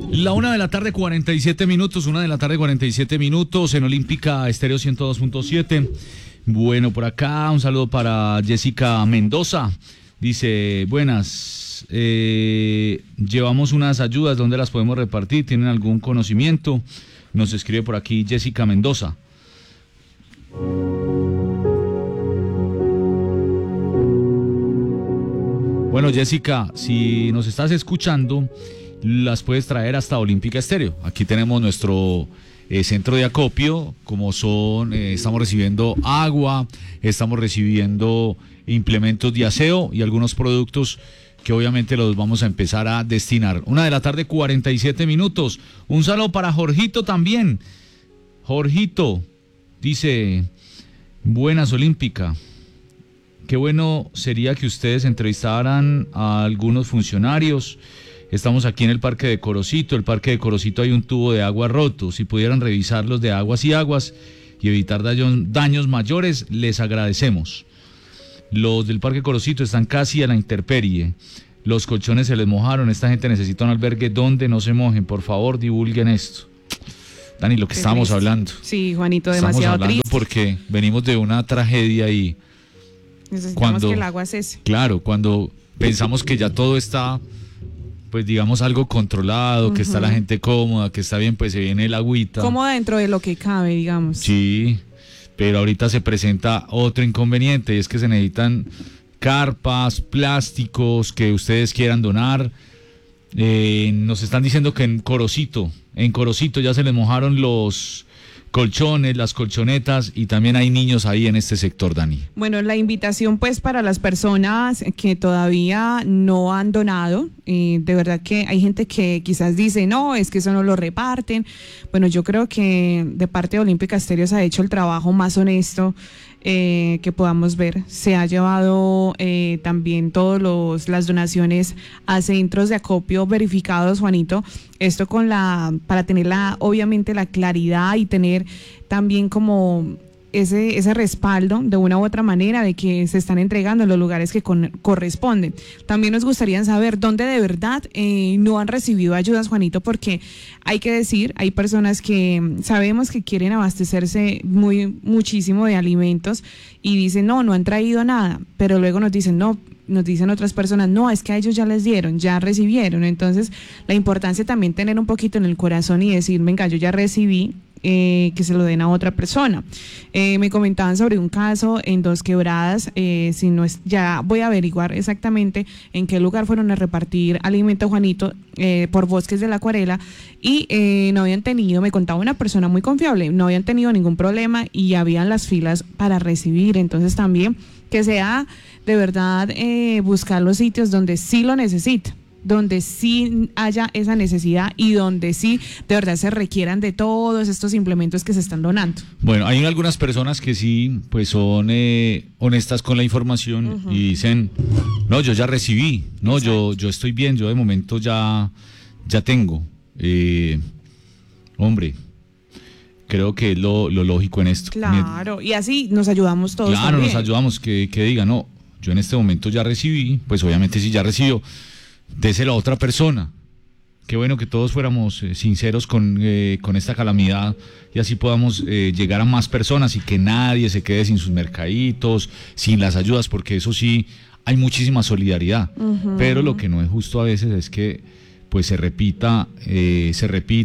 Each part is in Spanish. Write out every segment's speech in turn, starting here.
La 1:47 1 de la tarde 47 minutos en Olímpica Estéreo 102.7. Bueno, por acá un saludo para Jessica Mendoza. Dice, buenas, llevamos unas ayudas, ¿dónde las podemos repartir? ¿Tienen algún conocimiento? Nos escribe por aquí Jessica Mendoza. Bueno, Jessica, si nos estás escuchando, las puedes traer hasta Olímpica Estéreo. Aquí tenemos nuestro centro de acopio, como son, estamos recibiendo agua, estamos recibiendo implementos de aseo y algunos productos que obviamente los vamos a empezar a destinar. 1:47 minutos. Un saludo para Jorgito también. Jorgito dice, buenas Olímpica. Qué bueno sería que ustedes entrevistaran a algunos funcionarios. Estamos aquí en el Parque de Corocito. El Parque de Corocito hay un tubo de agua roto. Si pudieran revisar los de aguas y evitar daños mayores, les agradecemos. Los del Parque Corocito están casi a la intemperie. Los colchones se les mojaron. Esta gente necesita un albergue donde no se mojen. Por favor, divulguen esto. Dani, lo que estábamos hablando. Sí, Juanito, demasiado triste. Porque venimos de una tragedia y necesitamos que el agua cese. Claro, cuando pensamos que ya todo está, pues digamos, algo controlado, que está la gente cómoda, que está bien, pues se viene el agüita. Cómoda dentro de lo que cabe, digamos. Sí, pero ahorita se presenta otro inconveniente y es que se necesitan carpas, plásticos que ustedes quieran donar. Nos están diciendo que en Corocito ya se les mojaron los colchones, las colchonetas y también hay niños ahí en este sector, Dani. Bueno, la invitación pues para las personas que todavía no han donado, de verdad que hay gente que quizás dice, no, es que eso no lo reparten. Bueno, yo creo que de parte de Olímpica Estéreo se ha hecho el trabajo más honesto que podamos ver. Se ha llevado también todas las donaciones a centros de acopio verificados, Juanito, esto para tener obviamente la claridad y tener también como ese respaldo de una u otra manera de que se están entregando en los lugares que corresponden. También nos gustaría saber dónde de verdad no han recibido ayudas, Juanito, porque hay que decir, hay personas que sabemos que quieren abastecerse muchísimo de alimentos y dicen, no han traído nada, pero luego nos dicen, nos dicen otras personas, no, es que a ellos ya les dieron, ya recibieron. Entonces, la importancia también tener un poquito en el corazón y decir, venga, yo ya recibí, que se lo den a otra persona. Me comentaban sobre un caso en Dos Quebradas, ya voy a averiguar exactamente en qué lugar fueron a repartir alimento, Juanito, por Bosques de la Acuarela, y no habían tenido, me contaba una persona muy confiable, no habían tenido ningún problema y habían las filas para recibir. Entonces también que sea de verdad buscar los sitios donde sí lo necesitan, donde sí haya esa necesidad y donde sí de verdad se requieran de todos estos implementos que se están donando. Bueno, hay algunas personas que sí, pues son honestas con la información y dicen, no, yo ya recibí, no, yo estoy bien, yo de momento ya tengo. Hombre, creo que es lo lógico en esto. Claro, y así nos ayudamos todos. Claro, también. nos ayudamos, que diga, no, yo en este momento ya recibí, pues obviamente si ya recibió, déselo a otra persona. Qué bueno que todos fuéramos sinceros con esta calamidad y así podamos llegar a más personas y que nadie se quede sin sus mercaditos, sin las ayudas, porque eso sí, hay muchísima solidaridad. Pero lo que no es justo a veces es que pues se repita, se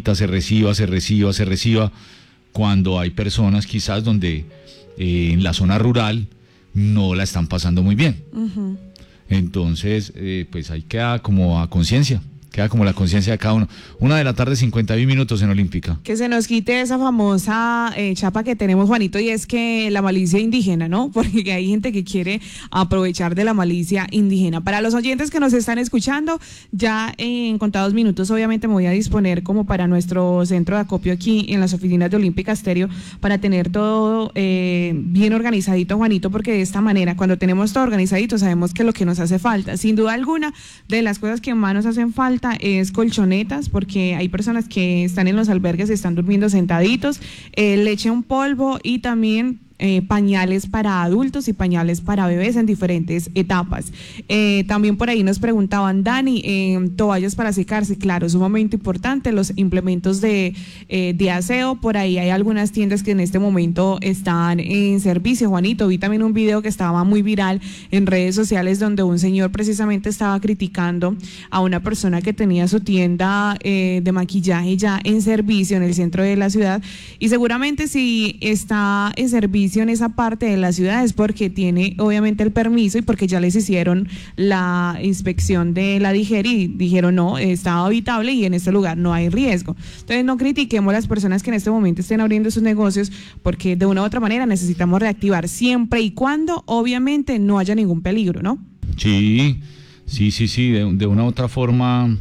reciba, cuando hay personas quizás donde en la zona rural no la están pasando muy bien. Entonces, pues ahí queda como a conciencia, queda como la conciencia de cada uno. 1:51 minutos en Olímpica. Que se nos quite esa famosa chapa que tenemos, Juanito, y es que la malicia indígena, ¿no? Porque hay gente que quiere aprovechar de la malicia indígena. Para los oyentes que nos están escuchando, ya en contados minutos obviamente me voy a disponer como para nuestro centro de acopio aquí en las oficinas de Olímpica Estéreo para tener todo bien organizadito, Juanito, porque de esta manera, cuando tenemos todo organizadito, sabemos que lo que nos hace falta, sin duda alguna, de las cosas que más nos hacen falta es colchonetas, porque hay personas que están en los albergues y están durmiendo sentaditos, leche en polvo y también pañales para adultos y pañales para bebés en diferentes etapas. También por ahí nos preguntaban, Dani, toallas para secarse, claro, sumamente importante, los implementos de aseo, por ahí hay algunas tiendas que en este momento están en servicio. Juanito, vi también un video que estaba muy viral en redes sociales donde un señor precisamente estaba criticando a una persona que tenía su tienda de maquillaje ya en servicio en el centro de la ciudad, y seguramente si está en servicio en esa parte de la ciudad es porque tiene obviamente el permiso y porque ya les hicieron la inspección de la DIGER y dijeron no, está habitable y en este lugar no hay riesgo. Entonces no critiquemos a las personas que en este momento estén abriendo sus negocios, porque de una u otra manera necesitamos reactivar siempre y cuando obviamente no haya ningún peligro, ¿no? Sí, de una u otra forma,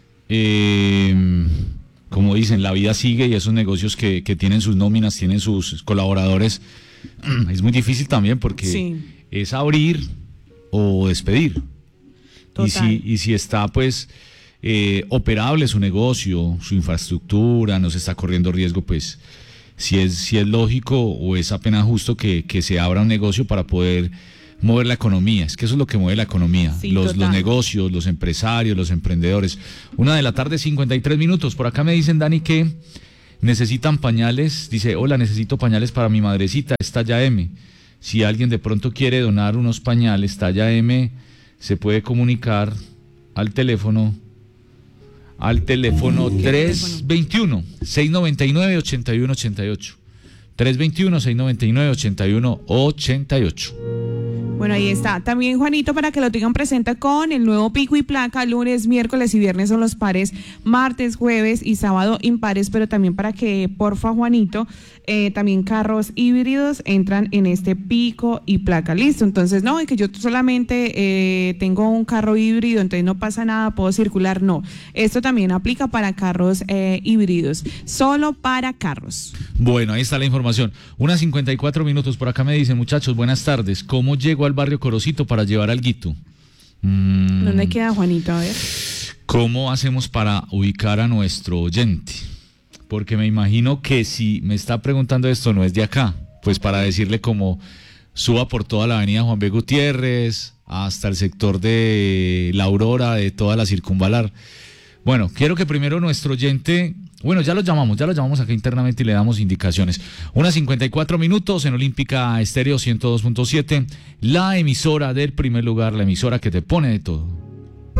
como dicen, la vida sigue y esos negocios que tienen sus nóminas, tienen sus colaboradores, es muy difícil también porque sí, es abrir o despedir. Y si está pues operable su negocio, su infraestructura, no se está corriendo riesgo, pues si es lógico o es apenas justo que se abra un negocio para poder mover la economía. Es que eso es lo que mueve la economía, sí, los negocios, los empresarios, los emprendedores. 1:53 p.m. Por acá me dicen, Dani, que necesitan pañales. Dice, hola, necesito pañales para mi madrecita, es talla M. Si alguien de pronto quiere donar unos pañales talla M, se puede comunicar al teléfono 321-699-8188. 321-699-8188. Bueno, ahí está. También, Juanito, para que lo tengan presente con el nuevo pico y placa, lunes, miércoles y viernes son los pares, martes, jueves y sábado impares, pero también para que, porfa, Juanito, también carros híbridos entran en este pico y placa. Listo, entonces, no, es que yo solamente tengo un carro híbrido, entonces no pasa nada, puedo circular. No, esto también aplica para carros híbridos, solo para carros. Bueno, ahí está la información. 1:54 p.m. Por acá me dicen, muchachos, buenas tardes. ¿Cómo llego al barrio Corocito para llevar alguito? ¿Dónde queda, Juanito? A ver. ¿Cómo hacemos para ubicar a nuestro oyente? Porque me imagino que si me está preguntando esto no es de acá, pues para decirle como suba por toda la avenida Juan B. Gutiérrez hasta el sector de La Aurora, de toda la circunvalar. Bueno, quiero que primero nuestro oyente, bueno, ya lo llamamos acá internamente y le damos indicaciones. 1:54 p.m. en Olímpica Estéreo 102.7, la emisora del primer lugar, la emisora que te pone de todo.